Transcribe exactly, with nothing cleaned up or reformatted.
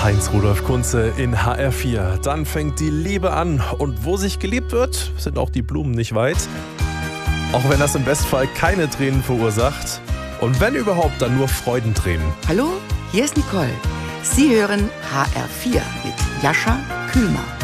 Heinz-Rudolf Kunze in H R vier. Dann fängt die Liebe an. Und wo sich geliebt wird, sind auch die Blumen nicht weit. Auch wenn das im Bestfall keine Tränen verursacht. Und wenn überhaupt, dann nur Freudentränen. Hallo, hier ist Nicole. Sie hören H R vier mit Jascha Kühlmann.